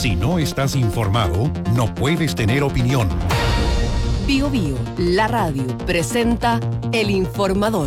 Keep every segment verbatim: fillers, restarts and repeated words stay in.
Si no estás informado, no puedes tener opinión. Bio Bio, la radio, presenta El Informador.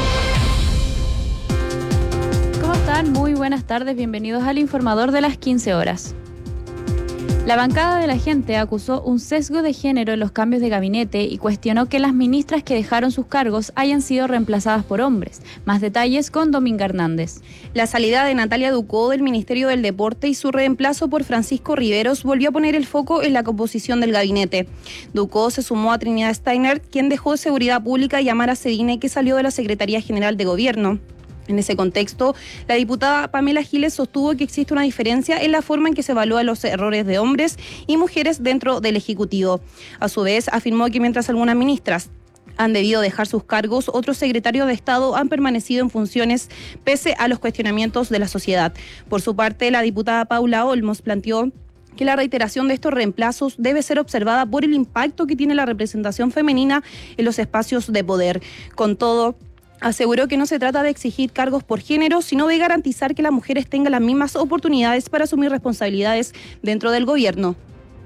¿Cómo están? Muy buenas tardes, bienvenidos al Informador de las quince horas. La bancada de la gente acusó un sesgo de género en los cambios de gabinete y cuestionó que las ministras que dejaron sus cargos hayan sido reemplazadas por hombres. Más detalles con Dominga Hernández. La salida de Natalia Ducó del Ministerio del Deporte y su reemplazo por Francisco Riveros volvió a poner el foco en la composición del gabinete. Ducó se sumó a Trinidad Steiner, quien dejó de Seguridad Pública, y a Mara Cedine, que salió de la Secretaría General de Gobierno. En ese contexto, la diputada Pamela Giles sostuvo que existe una diferencia en la forma en que se evalúan los errores de hombres y mujeres dentro del Ejecutivo. A su vez, afirmó que mientras algunas ministras han debido dejar sus cargos, otros secretarios de Estado han permanecido en funciones pese a los cuestionamientos de la sociedad. Por su parte, la diputada Paula Olmos planteó que la reiteración de estos reemplazos debe ser observada por el impacto que tiene la representación femenina en los espacios de poder. Con todo, aseguró que no se trata de exigir cargos por género, sino de garantizar que las mujeres tengan las mismas oportunidades para asumir responsabilidades dentro del gobierno.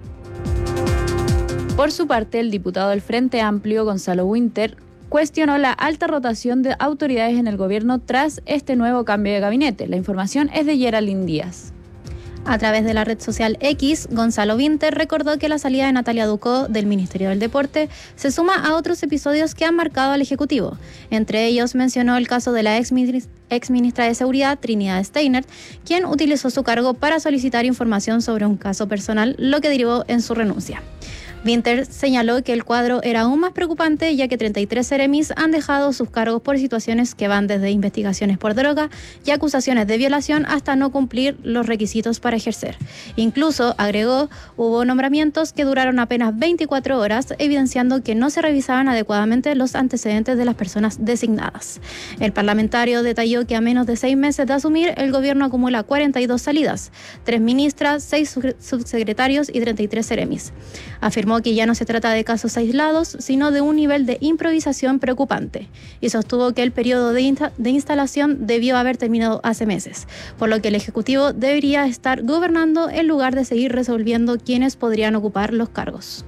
Por su parte, el diputado del Frente Amplio, Gonzalo Winter, cuestionó la alta rotación de autoridades en el gobierno tras este nuevo cambio de gabinete. La información es de Geraldine Díaz. A través de la red social X, Gonzalo Winter recordó que la salida de Natalia Ducó del Ministerio del Deporte se suma a otros episodios que han marcado al Ejecutivo. Entre ellos mencionó el caso de la ex ministra de Seguridad, Trinidad Steiner, quien utilizó su cargo para solicitar información sobre un caso personal, lo que derivó en su renuncia. Winter señaló que el cuadro era aún más preocupante, ya que treinta y tres seremis han dejado sus cargos por situaciones que van desde investigaciones por droga y acusaciones de violación hasta no cumplir los requisitos para ejercer. Incluso, agregó, hubo nombramientos que duraron apenas veinticuatro horas, evidenciando que no se revisaban adecuadamente los antecedentes de las personas designadas. El parlamentario detalló que a menos de seis meses de asumir, el gobierno acumula cuarenta y dos salidas, tres ministras, seis subsecretarios y treinta y tres seremis. Afirmó que ya no se trata de casos aislados, sino de un nivel de improvisación preocupante, y sostuvo que el periodo de, insta- de instalación debió haber terminado hace meses, por lo que el Ejecutivo debería estar gobernando en lugar de seguir resolviendo quiénes podrían ocupar los cargos.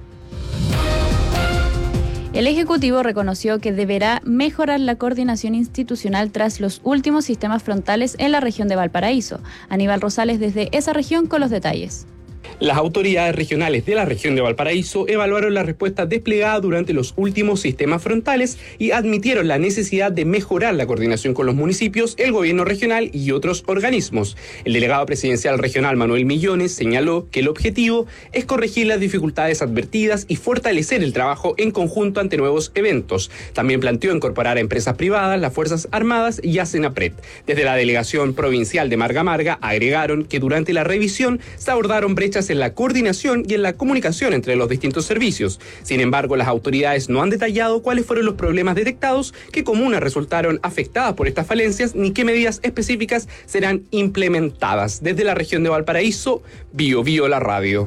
El Ejecutivo reconoció que deberá mejorar la coordinación institucional tras los últimos sistemas frontales en la región de Valparaíso. Aníbal Rosales desde esa región con los detalles. Las autoridades regionales de la región de Valparaíso evaluaron la respuesta desplegada durante los últimos sistemas frontales y admitieron la necesidad de mejorar la coordinación con los municipios, el gobierno regional y otros organismos. El delegado presidencial regional Manuel Millones señaló que el objetivo es corregir las dificultades advertidas y fortalecer el trabajo en conjunto ante nuevos eventos. También planteó incorporar a empresas privadas, las Fuerzas Armadas y a Senapred. Desde la delegación provincial de Marga Marga agregaron que durante la revisión se abordaron brechas en la coordinación y en la comunicación entre los distintos servicios. Sin embargo, las autoridades no han detallado cuáles fueron los problemas detectados, qué comunas resultaron afectadas por estas falencias, ni qué medidas específicas serán implementadas. Desde la región de Valparaíso, Bio Bio la radio.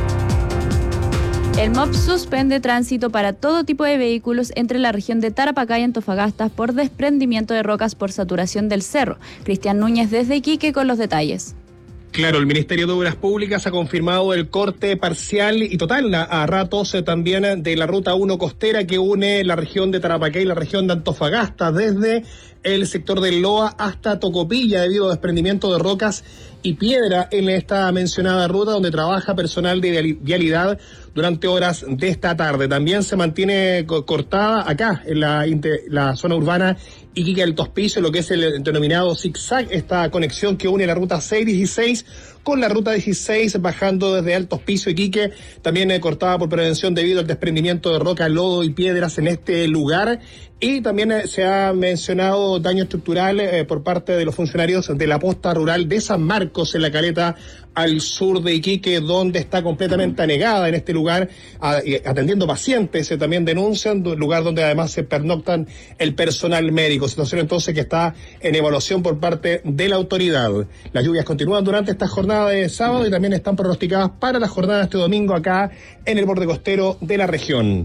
El M O P suspende tránsito para todo tipo de vehículos entre la región de Tarapacá y Antofagasta por desprendimiento de rocas por saturación del cerro. Cristian Núñez desde Iquique con los detalles. Claro, el Ministerio de Obras Públicas ha confirmado el corte parcial y total a, a ratos eh, también de la Ruta uno costera que une la región de Tarapacá y la región de Antofagasta, desde el sector del Loa hasta Tocopilla, debido a desprendimiento de rocas y piedra en esta mencionada ruta, donde trabaja personal de vialidad durante horas de esta tarde. También se mantiene co- cortada acá, en la, la zona urbana Iquique Altos Pisos, lo que es el denominado zigzag, esta conexión que une la ruta seiscientos dieciséis con la ruta dieciséis, bajando desde Altos Pisos, Iquique, también eh, cortada por prevención debido al desprendimiento de roca, lodo y piedras en este lugar. Y también eh, se ha mencionado daño estructural eh, por parte de los funcionarios de la posta rural de San Marcos, en la caleta al sur de Iquique, donde está completamente anegada en este lugar, a, atendiendo pacientes. Se también denuncian, lugar donde además se pernoctan el personal médico. Situación entonces que está en evaluación por parte de la autoridad. Las lluvias continúan durante esta jornada de sábado y también están pronosticadas para la jornada de este domingo acá en el borde costero de la región.